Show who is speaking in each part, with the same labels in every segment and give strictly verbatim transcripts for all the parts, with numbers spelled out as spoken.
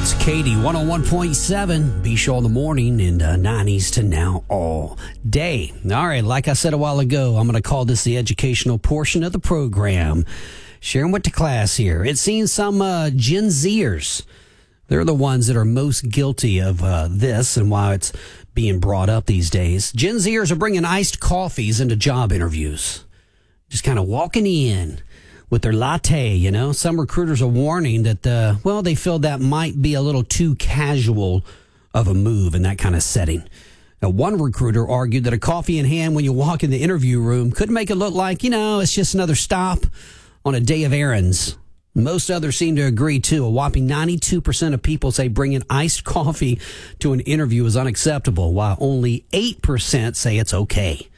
Speaker 1: It's Katie, one oh one point seven, B-Show in the morning, and uh, nineties to now all day. All right, like I said a while ago, I'm going to call this the educational portion of the program. Sharing with the class here. It seems some uh, Gen Zers, they're the ones that are most guilty of uh, this and why it's being brought up these days. Gen Zers are bringing iced coffees into job interviews. Just kind of walking in with their latte, you know. Some recruiters are warning that, uh, well, they feel that might be a little too casual of a move in that kind of setting. Now, one recruiter argued that a coffee in hand when you walk in the interview room could make it look like, you know, it's just another stop on a day of errands. Most others seem to agree, too. A whopping ninety-two percent of people say bringing iced coffee to an interview is unacceptable, while only eight percent say it's okay.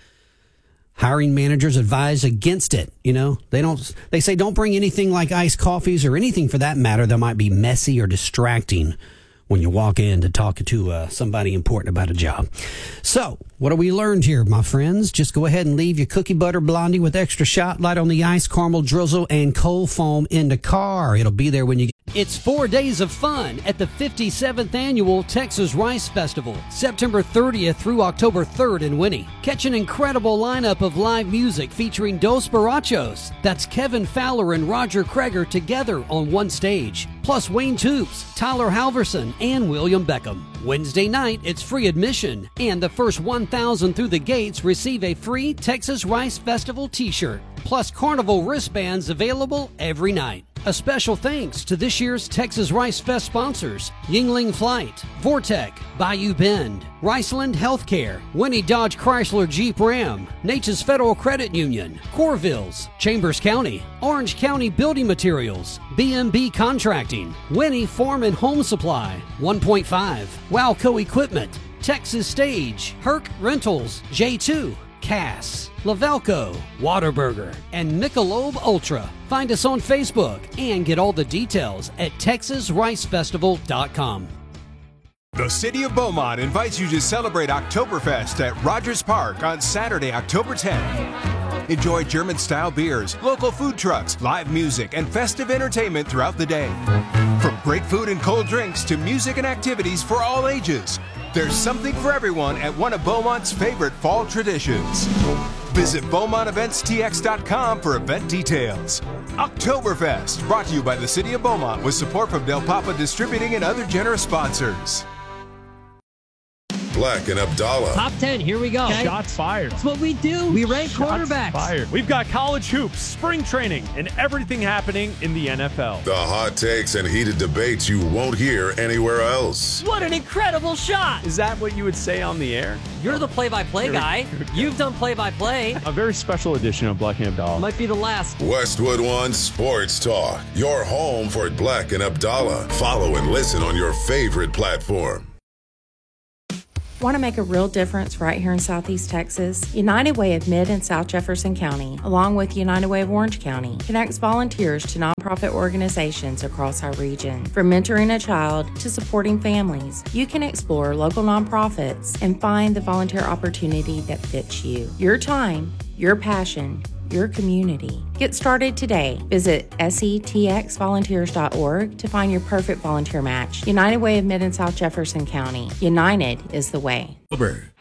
Speaker 1: Hiring managers advise against it. You know, they don't, they say don't bring anything like iced coffees or anything for that matter that might be messy or distracting when you walk in to talk to uh, somebody important about a job. So, what have we learned here, my friends? Just go ahead and leave your cookie butter blondie with extra shot light on the ice, caramel drizzle, and cold foam in the car. It'll be there when you... It's four days of fun at the fifty-seventh Annual Texas Rice Festival, September thirtieth through October third in Winnie. Catch an incredible lineup of live music featuring Dos Barachos. That's Kevin Fowler and Roger Kreger together on one stage. Plus Wayne Toops, Tyler Halverson, and William Beckham. Wednesday night, it's free admission, and the first one thousand through the gates receive a free Texas Rice Festival t-shirt. Plus Carnival wristbands available every night. A special thanks to this year's Texas Rice Fest sponsors: Yingling Flight, Vortec, Bayou Bend, Riceland Healthcare, Winnie Dodge Chrysler Jeep Ram, Natchez Federal Credit Union, Corvilles, Chambers County, Orange County Building Materials, B and B Contracting, Winnie Farm and Home Supply, one point five, Wowco Equipment, Texas Stage, Herc Rentals, J two, Cass, Lavelco, Whataburger, and Michelob Ultra. Find us on Facebook and get all the details at texas rice festival dot com.
Speaker 2: The City of Beaumont invites you to celebrate Oktoberfest at Rogers Park on Saturday, October tenth. Enjoy German-style beers, local food trucks, live music, and festive entertainment throughout the day. From great food and cold drinks to music and activities for all ages, there's something for everyone at one of Beaumont's favorite fall traditions. Visit Beaumont Events T X dot com for event details. Oktoberfest, brought to you by the City of Beaumont with support from Del Papa Distributing and other generous sponsors.
Speaker 3: Black and Abdallah.
Speaker 4: Top ten, here we go.
Speaker 5: Okay. Shots fired.
Speaker 4: That's what we do. We rank
Speaker 5: Shots
Speaker 4: quarterbacks.
Speaker 5: Fired. We've got college hoops, spring training, and everything happening in the N F L.
Speaker 3: The hot takes and heated debates you won't hear anywhere else.
Speaker 4: What an incredible shot.
Speaker 5: Is that what you would say on the air?
Speaker 4: You're the play-by-play guy. You've done play-by-play.
Speaker 5: A very special edition of Black and Abdallah.
Speaker 4: Might be the last.
Speaker 3: Westwood One Sports Talk. Your home for Black and Abdallah. Follow and listen on your favorite platform.
Speaker 6: Want to make a real difference right here in Southeast Texas? United Way of Mid and South Jefferson County, along with United Way of Orange County, connects volunteers to nonprofit organizations across our region. From mentoring a child to supporting families, you can explore local nonprofits and find the volunteer opportunity that fits you. Your time, your passion, your community. Get started today. Visit S E T X volunteers dot org to find your perfect volunteer match. United Way of Mid and South Jefferson County. United is the way.